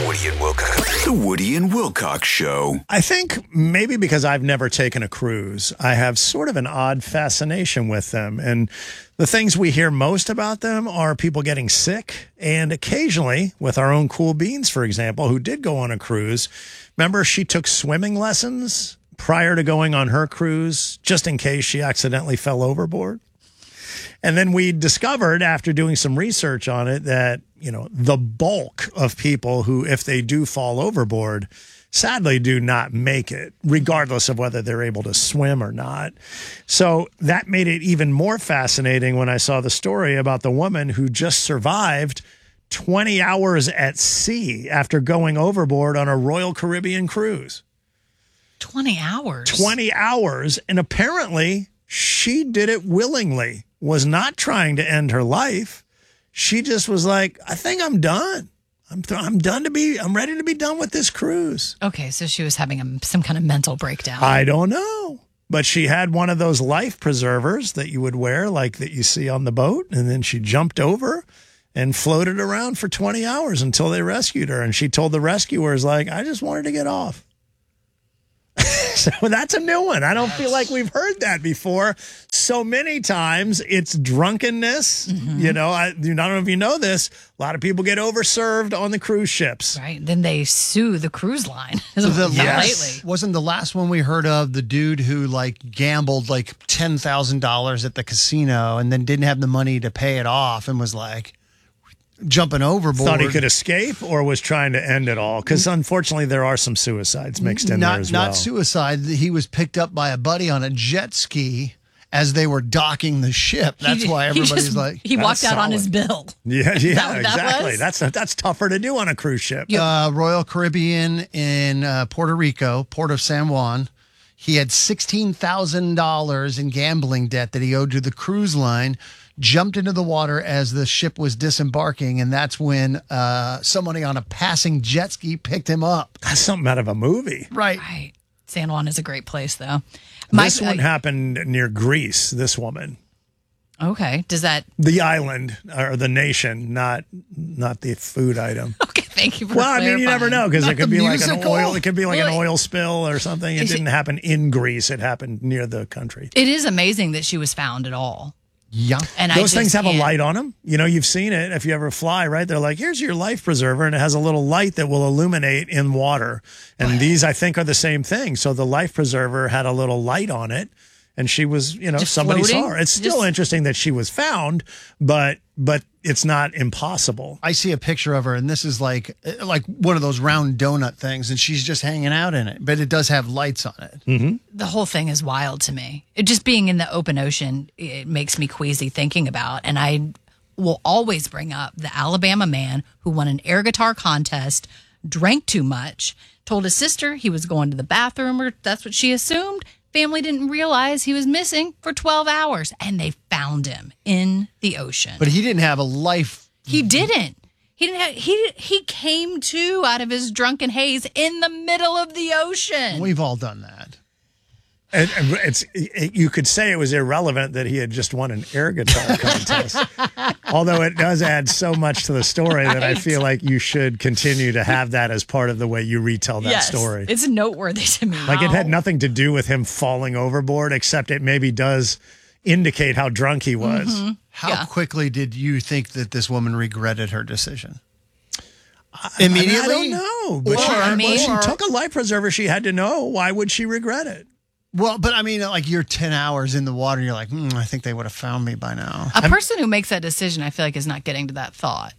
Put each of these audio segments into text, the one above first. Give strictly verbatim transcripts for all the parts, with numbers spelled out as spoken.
Woody and Wilcox. The Woody and Wilcox Show. I think maybe because I've never taken a cruise, I have sort of an odd fascination with them. And the things we hear most about them are people getting sick. And occasionally, with our own Cool Beans, for example, who did go on a cruise, remember she took swimming lessons prior to going on her cruise, just in case she accidentally fell overboard. And then we discovered after doing some research on it that, you know, the bulk of people who, if they do fall overboard, sadly do not make it, regardless of whether they're able to swim or not. So that made it even more fascinating when I saw the story about the woman who just survived twenty hours at sea after going overboard on a Royal Caribbean cruise. twenty hours? twenty hours. And apparently she did it willingly, was not trying to end her life. She just was like, I think I'm done. I'm th- I'm done to be, I'm ready to be done with this cruise. Okay, so she was having a, some kind of mental breakdown. I don't know. But she had one of those life preservers that you would wear, like that you see on the boat. And then she jumped over and floated around for twenty hours until they rescued her. And she told the rescuers, like, I just wanted to get off. So that's a new one. I don't feel like we've heard that before. So many times it's drunkenness. Mm-hmm. You know, I, I don't know if you know this. A lot of people get overserved on the cruise ships. Right. Then they sue the cruise line. So the Yes. last, wasn't the last one we heard of the dude who like gambled like ten thousand dollars at the casino and then didn't have the money to pay it off and was like jumping overboard. Thought he could escape or was trying to end it all? Because unfortunately, there are some suicides mixed in not, there as well. Not suicide. He was picked up by a buddy on a jet ski as they were docking the ship. That's He- why he everybody's just- like, He walked That's out on his solid. bill. Yeah, yeah, that what that exactly. was? That's that's tougher to do on a cruise ship. uh, Royal Caribbean in uh, Puerto Rico, Port of San Juan. He had sixteen thousand dollars in gambling debt that he owed to the cruise line, jumped into the water as the ship was disembarking, and that's when uh, somebody on a passing jet ski picked him up. That's something out of a movie. Right. Right. San Juan is a great place, though. This My- one happened near Greece, this woman. Okay. Does that... The island or the nation, not not the food item. Okay, thank you for Well, I mean, you never know because Not it could the be like an musical? oil. It could be like an Well, oil spill or something. It is it- didn't happen in Greece. It happened near the country. It is amazing that she was found at all. Yeah. And I Those just things have can't- a light on them. You know, you've seen it if you ever fly, right? They're like, here's your life preserver, and it has a little light that will illuminate in water. And these, I think, are the same thing. So the life preserver had a little light on it, and she was, you know, Just somebody floating? saw her. It's still Just- interesting that she was found, but but it's not impossible. I see a picture of her, and this is like like one of those round donut things, and she's just hanging out in it, but it does have lights on it. Mm-hmm. The whole thing is wild to me. It just being in the open ocean, it makes me queasy thinking about. And I will always bring up the Alabama man who won an air guitar contest, drank too much, told his sister he was going to the bathroom, or that's what she assumed. Family didn't realize he was missing for twelve hours, and they found him in the ocean. But he didn't have a life. He didn't. He didn't. Have, he he came to out of his drunken haze in the middle of the ocean. We've all done that. And and it's it, you could say it was irrelevant that he had just won an air guitar contest. Although it does add so much to the story that I Right. feel like you should continue to have that as part of the way you retell that yes, story. it's noteworthy to me. Like it had Wow. nothing to do with him falling overboard, except it maybe does indicate how drunk he was. Mm-hmm. How Yeah. quickly did you think that this woman regretted her decision? Immediately? I don't know. But Or- she, I mean- well, she took a life preserver. She had to know. Why would she regret it? Well, but I mean, like you're ten hours in the water, and you're like, hmm, I think they would have found me by now. A person who makes that decision, I feel like, is not getting to that thought.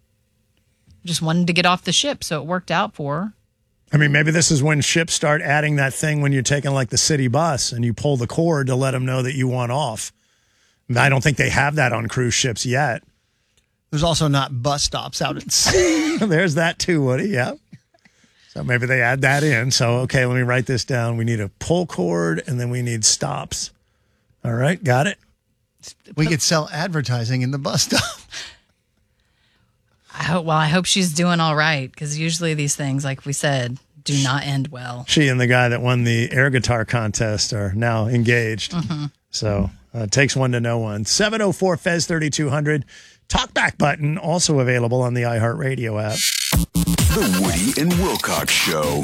Just wanted to get off the ship, so it worked out for her. I mean, maybe this is when ships start adding that thing when you're taking like the city bus and you pull the cord to let them know that you want off. I don't think they have that on cruise ships yet. There's also not bus stops out at sea. There's that too, Woody. Yeah. So maybe they add that in. So, okay, let me write this down. We need a pull cord and then we need stops. All right. Got it. We could sell advertising in the bus stop. I hope, well, I hope she's doing all right, because usually these things, like we said, do not end well. She and the guy that won the air guitar contest are now engaged. Mm-hmm. So uh, it takes one to know one. seven oh four Fez thirty-two hundred. Talkback button also available on the iHeartRadio app. The Woody and Wilcox Show.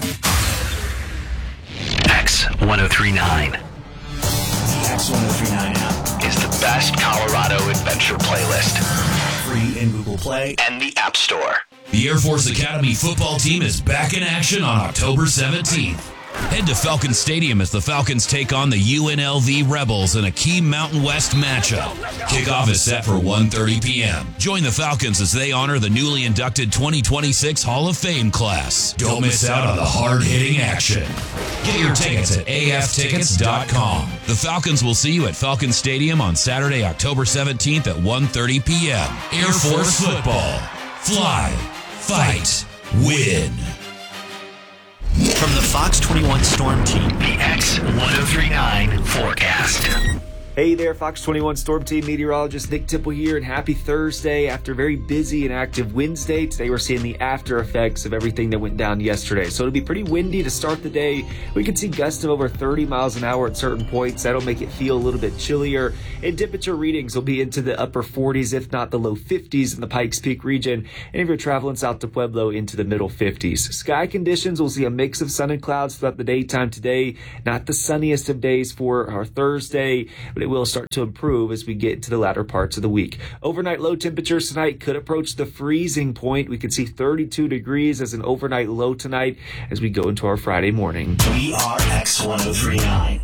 X ten thirty-nine. The X ten thirty-nine app is the best Colorado adventure playlist. Free in Google Play and the App Store. The Air Force Academy football team is back in action on October seventeenth. Head to Falcon Stadium as the Falcons take on the U N L V Rebels in a key Mountain West matchup. Kickoff is set for one thirty p.m. Join the Falcons as they honor the newly inducted twenty twenty-six Hall of Fame class. Don't miss out on the hard-hitting action. Get your tickets at A F tickets dot com. The Falcons will see you at Falcon Stadium on Saturday, October seventeenth at one thirty p.m. Air Force football. Fly, fight, win. From the Fox twenty-one Storm Team, the X ten thirty-nine forecast. Hey there, Fox twenty-one Storm Team meteorologist Nick Tipple here, and happy Thursday. After a very busy and active Wednesday, today we're seeing the after effects of everything that went down yesterday. So it'll be pretty windy to start the day. We can see gusts of over thirty miles an hour at certain points. That'll make it feel a little bit chillier. And temperature readings will be into the upper forties, if not the low fifties in the Pikes Peak region. And if you're traveling south to Pueblo, into the middle fifties. Sky conditions, we'll see a mix of sun and clouds throughout the daytime today. Not the sunniest of days for our Thursday, but it will start to improve as we get into the latter parts of the week. Overnight low temperatures tonight could approach the freezing point. We could see thirty-two degrees as an overnight low tonight as we go into our Friday morning. We are X ten thirty-nine.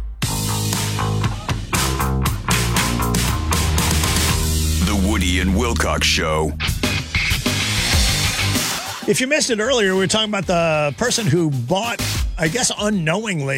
The Woody and Wilcox Show. If you missed it earlier, we were talking about the person who bought, I guess unknowingly,